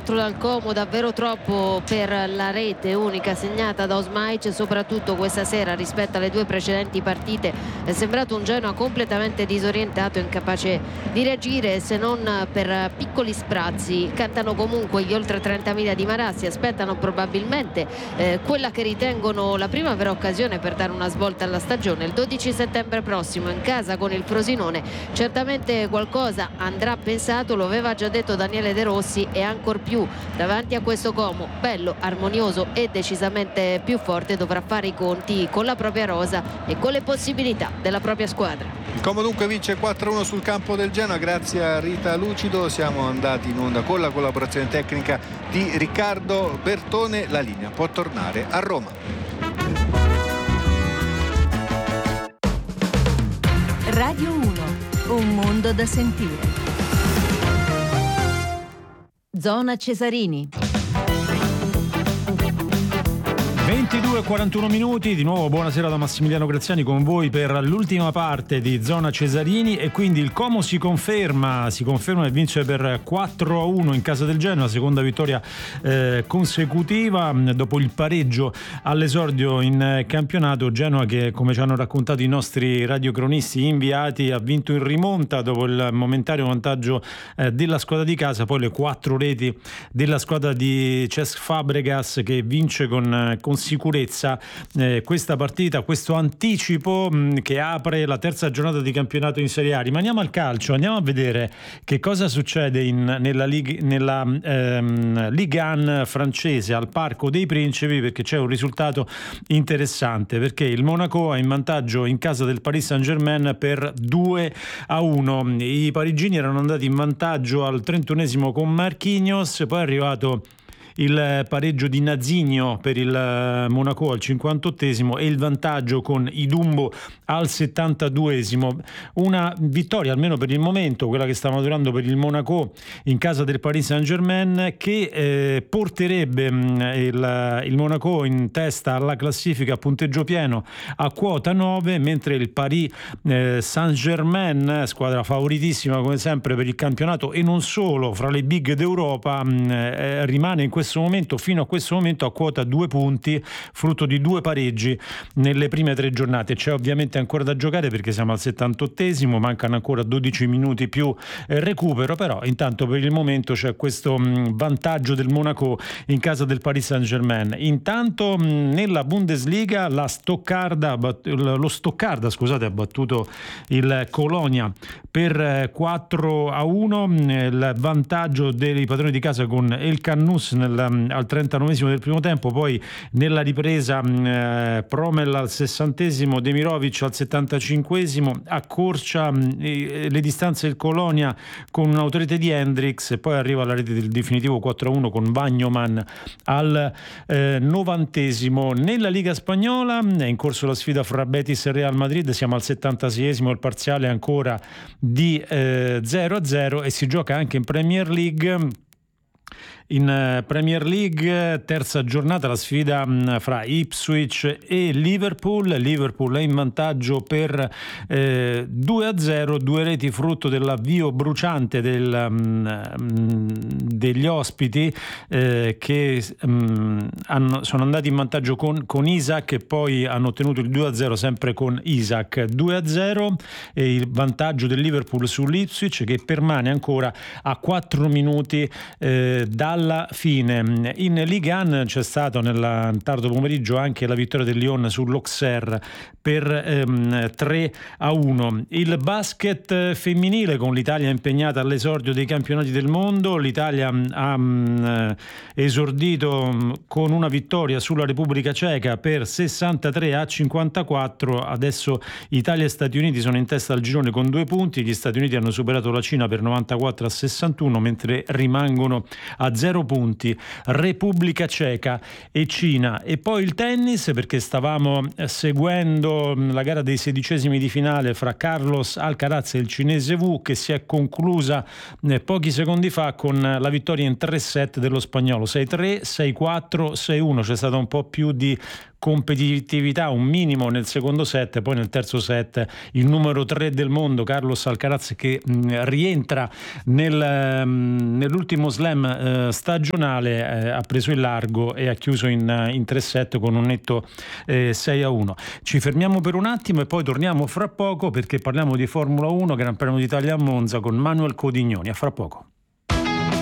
4 dal Como, davvero troppo per la rete unica segnata da Osmaic, soprattutto questa sera rispetto alle due precedenti partite è sembrato un Genoa completamente disorientato, incapace di reagire se non per piccoli sprazzi. Cantano comunque gli oltre 30.000 di Marassi, aspettano probabilmente quella che ritengono la prima vera occasione per dare una svolta alla stagione. Il 12 settembre prossimo in casa con il Frosinone certamente qualcosa andrà pensato, lo aveva già detto Daniele De Rossi, e ancor più davanti a questo Como bello, armonioso e decisamente più forte dovrà fare i conti con la propria rosa e con le possibilità della propria squadra. Il Como dunque vince 4-1 sul campo del Genoa grazie a Rita Lucido. Siamo andati in onda con la collaborazione tecnica di Riccardo Bertone. La linea può tornare a Roma. Radio 1, un mondo da sentire. Zona Cesarini. 22:41 minuti, di nuovo buonasera da Massimiliano Graziani con voi per l'ultima parte di Zona Cesarini. E quindi il Como si conferma e vince per 4-1 in casa del Genoa, seconda vittoria consecutiva dopo il pareggio all'esordio in campionato. Genoa che, come ci hanno raccontato i nostri radiocronisti inviati, ha vinto in rimonta dopo il momentario vantaggio della squadra di casa, poi le 4 reti della squadra di Cesc Fabregas che vince con sicurezza questa partita, questo anticipo che apre la terza giornata di campionato in Serie A. Rimaniamo al calcio, andiamo a vedere che cosa succede nella Ligue 1 francese al Parco dei Principi, perché c'è un risultato interessante, perché il Monaco è in vantaggio in casa del Paris Saint-Germain per 2-1. I parigini erano andati in vantaggio al 31esimo con Marquinhos, poi è arrivato il pareggio di Nazinho per il Monaco al 58esimo e il vantaggio con Idumbo al 72esimo. Una vittoria, almeno per il momento, quella che sta maturando per il Monaco in casa del Paris Saint-Germain, che porterebbe il Monaco in testa alla classifica a punteggio pieno a quota 9, mentre il Paris Saint-Germain, squadra favoritissima come sempre per il campionato e non solo fra le big d'Europa, rimane in questo momento, fino a questo momento, a quota 2 punti, frutto di 2 pareggi nelle prime 3 giornate. C'è ovviamente ancora da giocare perché siamo al 78esimo, mancano ancora 12 minuti più recupero, però intanto per il momento c'è questo vantaggio del Monaco in casa del Paris Saint-Germain. Intanto nella Bundesliga lo Stoccarda ha battuto il Colonia per 4-1, il vantaggio dei padroni di casa con El Cannus al 39esimo del primo tempo, poi nella ripresa Promel al 60esimo, Demirovic al 75esimo, accorcia le distanze del Colonia con un'autorete di Hendrix e poi arriva alla rete del definitivo 4-1 con Bagnoman al 90esimo. Nella Liga Spagnola è in corso la sfida fra Betis e Real Madrid, siamo al 76esimo, il parziale è ancora di 0-0 e si gioca anche in Premier League. In Premier League, terza giornata, la sfida fra Ipswich e Liverpool. Liverpool è in vantaggio per 2-0, 2 reti frutto dell'avvio bruciante degli ospiti che sono andati in vantaggio con Isaac e poi hanno ottenuto il 2-0 sempre con Isaac. 2-0 e il vantaggio del Liverpool sull'Ipswich, che permane ancora a 4 minuti dalla fine. In Ligue 1 c'è stato nel tardo pomeriggio anche la vittoria del Lyon sull'Auxerre per 3-1. Il basket femminile, con l'Italia impegnata all'esordio dei campionati del mondo, l'Italia ha esordito con una vittoria sulla Repubblica Ceca per 63-54. Adesso Italia e Stati Uniti sono in testa al girone con 2 punti, gli Stati Uniti hanno superato la Cina per 94-61, mentre rimangono a 0 punti Repubblica Ceca e Cina. E poi il tennis, perché stavamo seguendo la gara dei 16esimi di finale fra Carlos Alcaraz e il cinese Wu, che si è conclusa pochi secondi fa con la vittoria in 3 set dello spagnolo, 6-3, 6-4, 6-1. C'è stato un po' più di competitività, un minimo nel secondo set, poi nel terzo set il numero 3 del mondo Carlos Alcaraz, che rientra nell'ultimo slam stagionale, ha preso il largo e ha chiuso in 3 set con un netto 6-1. Ci fermiamo per un attimo e poi torniamo fra poco, perché parliamo di Formula 1, Gran Premio d'Italia a Monza con Manuel Codignoni. A fra poco.